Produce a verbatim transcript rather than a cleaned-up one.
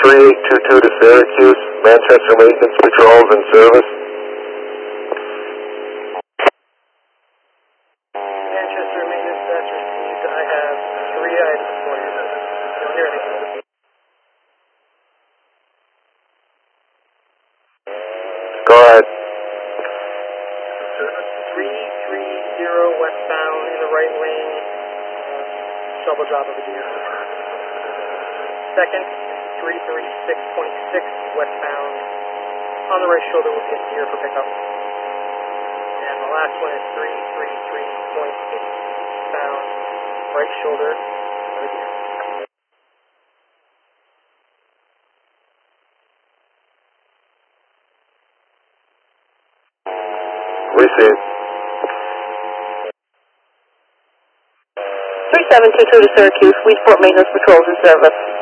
three eight two two to Syracuse, Manchester Maintenance Patrols in service. Manchester Maintenance, that's received. I have three items for you. Don't hear anything. Go ahead. three three zero westbound in the right lane, shovel drop of a deer. Second, three three six point six westbound, on the right shoulder will be a deer for pickup. And the last one is three three three point eight eastbound, right shoulder of a deer. Receive. three seven two two to Syracuse, Weesport Maintenance Patrols in service.